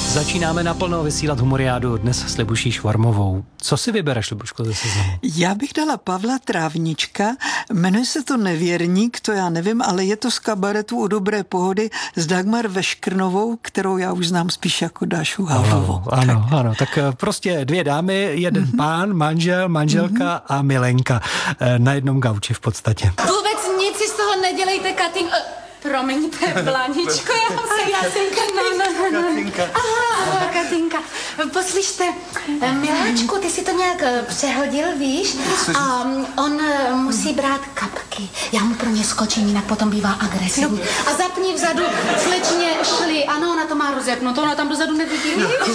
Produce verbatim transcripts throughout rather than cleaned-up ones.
Začínáme naplno vysílat Humoriádu dnes s Libuší Švarmovou. Co si vybereš, Libuško, ze seznamu? Já bych dala Pavla Trávnička, jmenuje se to Nevěrník, to já nevím, ale je to z kabaretu U dobré pohody s Dagmar Veškrnovou, kterou já už znám spíš jako Dášu Havlovou. Ano, tak. ano, tak prostě dvě dámy, jeden mm-hmm. pán, manžel, manželka mm-hmm. a milenka na jednom gauči v podstatě. Vůbec nic si z toho nedělejte, Katin... Promiňte, Blaničko, já se Katinka, no, no, no. Katinka. Aha, Katinka. Poslyšte, miláčku, ty si to nějak přehodil, víš? A on musí brát kapky. Já mu pro ně skočím, jinak potom bývá agresivní. A zapni vzadu slečně šli. Ano, ona to má rozepnuto, ona tam dozadu nevidí, víš?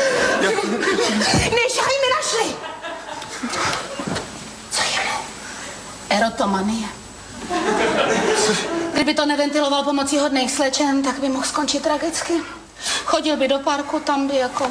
Nešahaj mi na šli! Co je mu? Erotomanie. Kdyby to neventiloval pomocí hodných slečen, tak by mohl skončit tragicky. Chodil by do parku, tam by jako...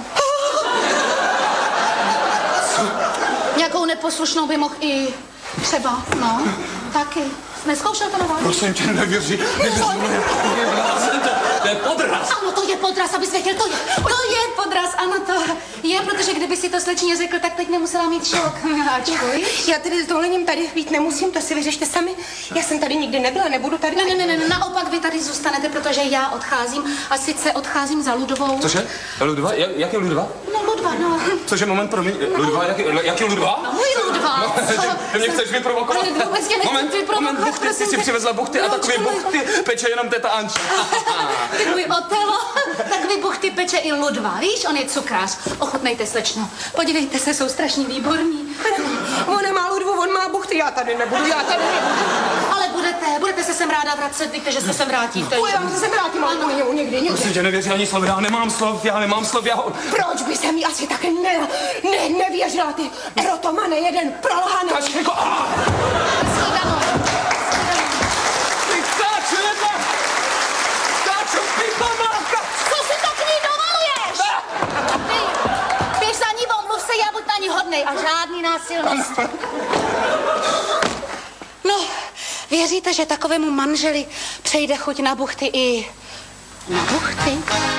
Nějakou neposlušnou by mohl i třeba, no, taky. Neskoušel to na vás? Prosím tě, nevěří, nevěří, to je podraz. Ano, to je podraz, abys věděl, to je, to je podraz, ano, to je, protože kdyby si to slečně řekl, tak teď nemusela mít šok, miláčku, víš? Já tedy s dovolením tady být nemusím, to si vyřešte sami. Já jsem tady nikdy nebyla, nebudu tady... Ne, ne, ne, ne, naopak vy tady zůstanete, protože já odcházím a sice odcházím za Ludovou. Cože? Ludva? Jak, jak je Ludva? No, Ludva, no. Cože, moment, promiň, Ludva, jak, jak je Ludva? No, můj Ludva. No, ty mě chceš vyprovokovat? Ale vůbec tě nechci moment, vyprovokovat. Moment, buchty, ty si přivezla buchty a takové buchty peče jenom teta Anča. Ty můj Otelo, takové buchty peče i Ludva, víš, on je cukrář. Ochutnejte, slečno. Podívejte se, jsou strašně výborní. On nemá Ludvu, on má buchty, já tady nebudu, já tady nebudu. Ale budete, budete se sem ráda vracet, víte, že se sem vrátíte. No, já se sem vrátím, ale u něj někdy, někdy. Prosím tě, nevěří ani slov, já nemám slov, já nemám slov, já... Proč by se mi asi tak ne, ne, nevěřila, ty erotomane, jeden prolhaný. Kačko, ah! Shledanou. Ty káčujete! Káču, pitomárka! Co si to k ní dovoluješ? Ty, běž za ní, omluv se, já buď na ní hodnej a žádný násilnost. No, věříte, že takovému manželi přejde chuť na buchty i na buchty?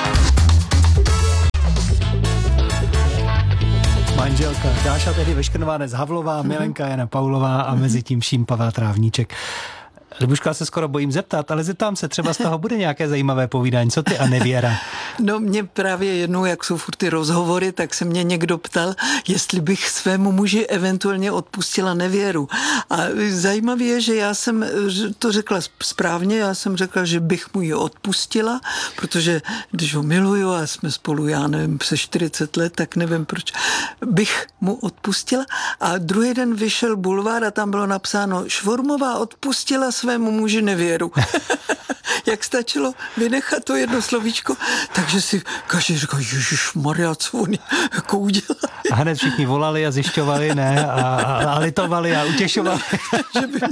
Manželka Dáša tedy Veškrnová, dnes Havlová, milenka Jana Paulová a mezi tím vším Pavel Trávníček. Libuška, se skoro bojím zeptat, ale zeptám se, třeba z toho bude nějaké zajímavé povídání. Co ty a nevěra? No mě právě jednou, jak jsou furt ty rozhovory, tak se mě někdo ptal, jestli bych svému muži eventuálně odpustila nevěru. A zajímavé je, že já jsem to řekla správně, já jsem řekla, že bych mu ji odpustila, protože když ho miluju a jsme spolu, já nevím, přes čtyřicet let, tak nevím, proč bych mu odpustila. A druhý den vyšel bulvár a tam bylo napsáno, Švormová odpustila svému muži nevěru. Jak stačilo vynechat to jedno slovíčko, takže si každý říká, ježišmarja, co oni jako udělali. A hned všichni volali a zjišťovali, ne, a, a, a litovali a utěšovali. Že by...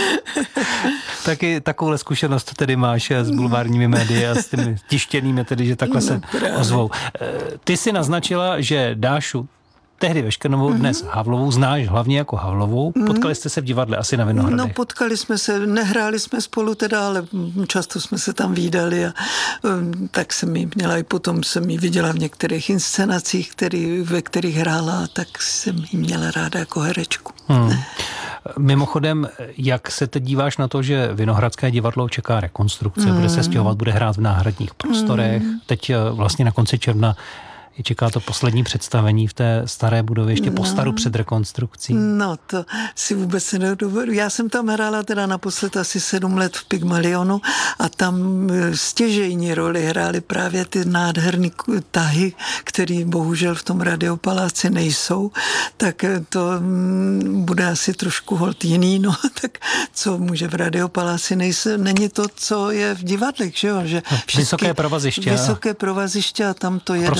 Taky takovouhle zkušenost tedy máš s bulvárními médii a s těmi tištěnými, tedy, že takhle se no, ozvou. Ty si naznačila, že Dášu tehdy Veškrnovou, dnes mm-hmm. Havlovou, znáš hlavně jako Havlovou. Potkali jste se v divadle asi na Vinohradech? No, potkali jsme se, nehráli jsme spolu teda, ale často jsme se tam vídali a um, tak jsem ji měla i potom jsem ji viděla v některých inscenacích, který, ve kterých hrála, tak jsem ji měla ráda jako herečku. Hmm. Mimochodem, jak se teď díváš na to, že Vinohradské divadlo čeká rekonstrukce, mm. bude se stěhovat, bude hrát v náhradních prostorech, mm. teď vlastně na konci června čeká to poslední představení v té staré budově, ještě po staru před rekonstrukcí. No, to si vůbec nedovedu. Já jsem tam hrála teda naposled asi sedm let v Pygmalionu a tam stěžejní roli hrály právě ty nádherný tahy, které bohužel v tom Radiopaláci nejsou, tak to bude asi trošku holt jiný, no, tak co může v Radiopaláci nejse, není to, co je v divadlech, že jo? Že vysoké provaziště. Vysoké provaziště a tam to jede nahoru.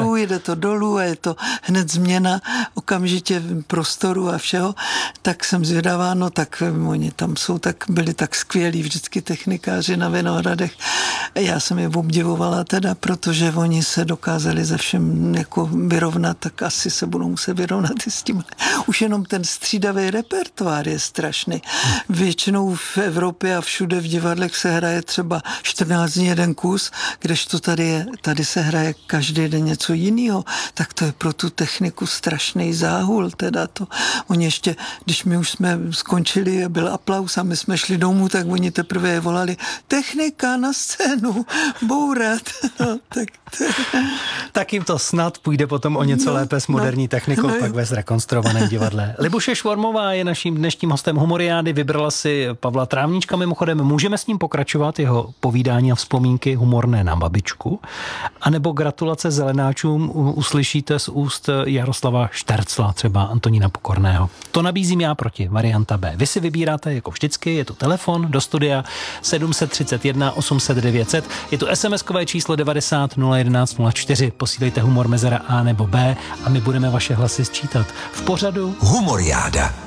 nahoru, jde to dolů a je to hned změna okamžitě prostoru a všeho, tak jsem zvědavá, no tak oni tam jsou, tak byli tak skvělí vždycky technikáři na Vinohradech. Já jsem je obdivovala teda, protože oni se dokázali ze všem jako vyrovnat, tak asi se budou muset vyrovnat i s tím. Už jenom ten střídavý repertoár je strašný. Většinou v Evropě a všude v divadlech se hraje třeba čtrnáct dní jeden kus, kdežto tady, je, tady se hraje každý den něco jiného, tak to je pro tu techniku strašný záhul. Teda to. Oni ještě, když my už jsme skončili, byl aplaus a my jsme šli domů, tak oni teprve je volali technika na scénu, bourat. No, tak, to... tak jim to snad půjde potom o něco no, lépe s moderní no, technikou, no, pak ve zrekonstruovaném divadle. Libuše Švormová je naším dnešním hostem Humoriády, vybrala si Pavla Trávníčka, mimochodem můžeme s ním pokračovat, jeho povídání a vzpomínky humorné na babičku, anebo gratulace zelenáčům uslyšíte z úst Jaroslava Štercla, třeba Antonína Pokorného. To nabízím já proti, varianta B. Vy si vybíráte jako vždycky, je tu telefon do studia sedm tři jedna osm set devět set, je tu es em eskové číslo devadesát nula jedenáct nula čtyři, posílejte humor mezera A nebo B a my budeme vaše hlasy sčítat v pořadu Humoriáda.